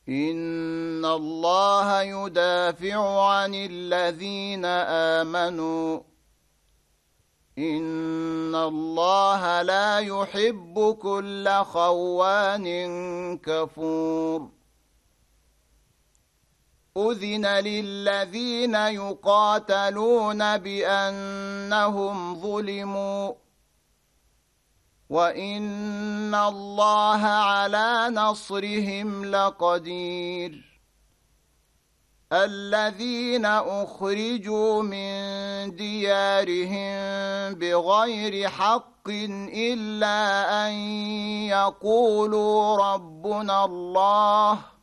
إن الله يدافع عن الذين آمنوا إن الله لا يحب كل خوان كفور أذن للذين يقاتلون بأنهم ظلموا وإن الله على نصرهم لقدير الذين أخرجوا من ديارهم بغير حق إلا أن يقولوا ربنا الله